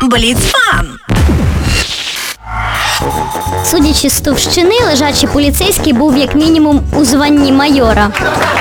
Бліцфан. Судячи з товщини, лежачий поліцейський був як мінімум у званні майора.